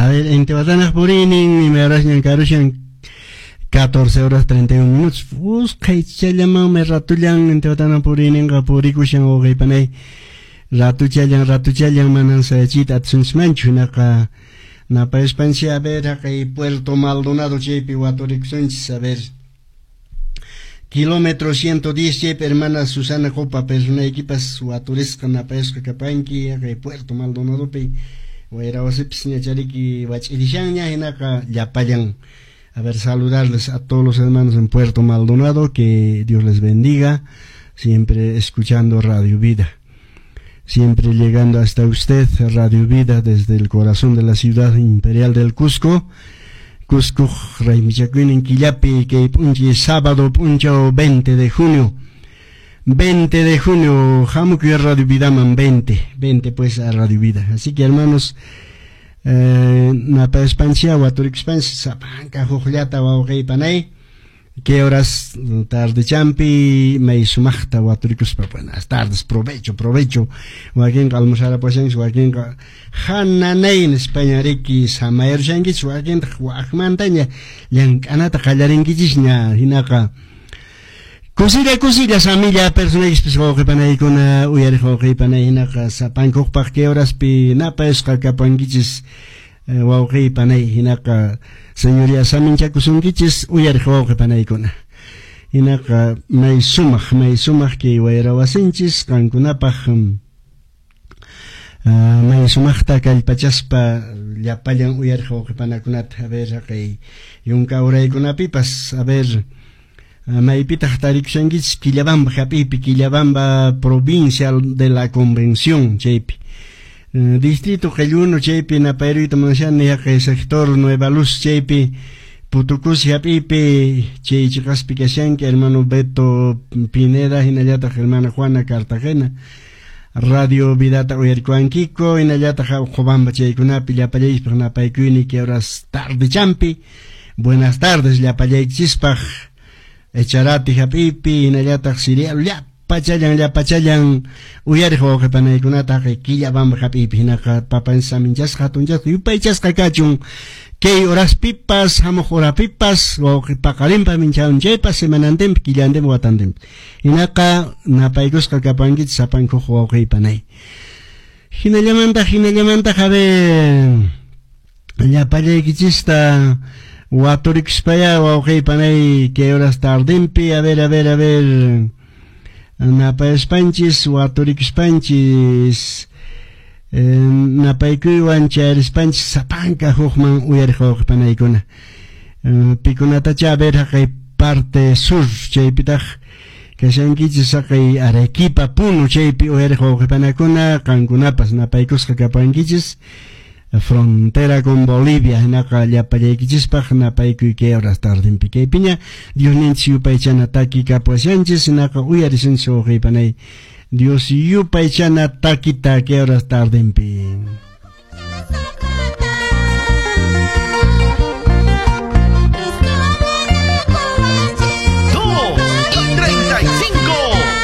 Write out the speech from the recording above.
A ver, en Tehuacán Purinin, y me arrasñan carushan 14 horas 31 minutos. Busca y challaman, me ratulan en Tehuacán Purinin, Purikushan o Gaipanay. Ratuchayan manan sa chita at sunsmanchu na pa Espancia a ver acá Puerto Maldonado chepi Huatoric Sunchis a ver. Kilómetro 110 chepi hermana Susana Copa persona equipas Huatoresca na pesca capanqui acá Puerto Maldonado pe Huayra Oseps Ñachariki Huachirishaña en acá Yapayan. A ver, saludarles a todos los hermanos en Puerto Maldonado, que Dios les bendiga, siempre escuchando Radio Vida. Siempre llegando hasta usted, Radio Vida, desde el corazón de la ciudad imperial del Cusco. Cusco, Rey Michacuín, en Quillapi, que punche sábado, puncho 20 de junio. 20 de junio, Jamuque Radio Vida, man 20 pues a Radio Vida. Así que hermanos, Napa Espancia, Huatoric Espancia, Zapanca, Jujliata, Huauquei Panay. ¿Qué horas? Tarde champi, me sumachta, Huatoricus, buenas tardes, provecho. Huaquín almorzar pues en Huaquín Hananay en España, Ricky, Samayer Shangis, Huaquín, Huacmantaña, Yancanata, Callaringuisña, Hinaka. Cosilla, familia, personas, pues, que panay con Uyarijo, que panay, Hinaka, Sapanco, ¿para qué horas pi Napa es Cacapanguichis? Wauqui panay hinaka señoría samincha kusungichis uyarjo que panay kuna hinaka may sumaj que wayrawasinchis kankunapaj may sumajta kallpachaspa llapayan uyarjo que panakunat a ver kay yunka uraykunapipas a ver maypitaj tarikushanchis Quillabamba provincial de la Convención chaypi distrito Cayuno chepi na Perito Mansiani que sector Nueva Luz chepi Putucus yapipi cheichicaspi que hermano Beto Pineda hinallata hermana Juana Cartagena Radio Vidata Uyarcuanquico hinallata Jobamba cheikunapi llapalleis na paikuni que horas tarde champi buenas tardes llapallei chispaj echarati yapipi hinallata sirial Pachayan, Uyarijo, que panaikunata, que Quillabamba, Hapipi, Hinaka, Papa en Saminjas, Hatunjas, Yupaychas, Kakachun, que horas pipas, Hamojora pipas, o que Pacalimpa, Minchaun, Jepas, Semanandem, Quillandem, Watandem. Hinaka, Napaicos, Kakapangit, Sapanco, que Panay. Hinayamanta, Jabe, Yapalequichista, Watorix Paya, o que Panay, que horas tardempi, a ver. Napa Espanchis, Huatoric Espanchis, Napa Ikuiwan, Chair Espanchis, Zapanca, Hujman, Uyarjo, Panaicuna. Picunata Chaber, que parte sur, Chaypitaj, que se han quitado saque Arequipa, Puno, Chaypi, Uyarjo, Panacuna, Cancunapas, Napa Icus, Capanquichis, frontera con Bolivia, en acá ya para Iquichispaj, Napaiku y que horas tarde en Pique Piña, Dios Ninsiu Paichana Taki Capuasianches, en acá Uyarisenso Ripanay, Dios Yu Paichana Takita, que horas tarde en Piña.